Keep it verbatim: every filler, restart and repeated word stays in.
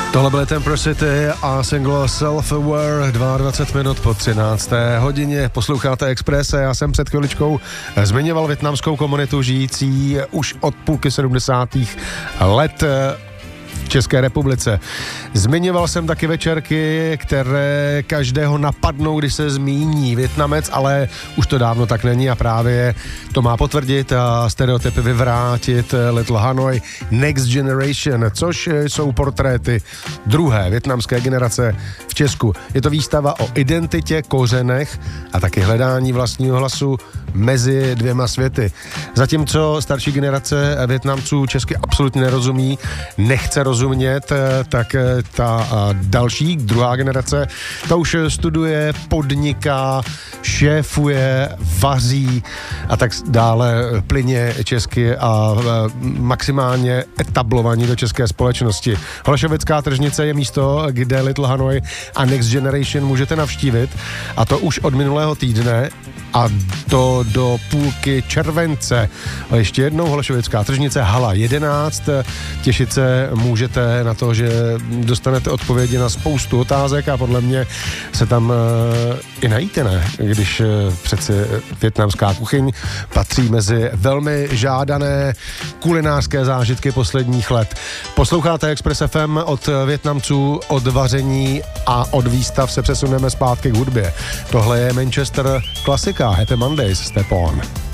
Tohle byl Temper City a single Self-Aware, dvacet dva minut po třinácté hodině. Posloucháte Express, já jsem před chviličkou zmiňoval vietnamskou komunitu žijící už od půlky sedmdesátých let v České republice. Zmiňoval jsem taky večerky, které každého napadnou, když se zmíní Vietnamec, ale už to dávno tak není a právě to má potvrdit a stereotypy vyvrátit Little Hanoi Next Generation, což jsou portréty druhé vietnamské generace v Česku. Je to výstava o identitě, kořenech a taky hledání vlastního hlasu mezi dvěma světy. Zatímco starší generace Vietnamců česky absolutně nerozumí, nechce rozumět, tak ta další, druhá generace, ta už studuje, podniká, šéfuje, vaří a tak dále plyně česky a maximálně etablovaní do české společnosti. Holešovická tržnice je místo, kde Little Hanoi a Next Generation můžete navštívit, a to už od minulého týdne a to do půlky července. A ještě jednou Holešovická tržnice, hala jedenáct. Těšit se můžete na to, že dostanete odpovědi na spoustu otázek a podle mě se tam uh, i najíte, ne? Když uh, přeci vietnamská kuchyň patří mezi velmi žádané kulinářské zážitky posledních let. Posloucháte Express F M, od Vietnamců, od vaření a od výstav se přesuneme zpátky k hudbě. Tohle je Manchester klasika Happy Mondays, Step On.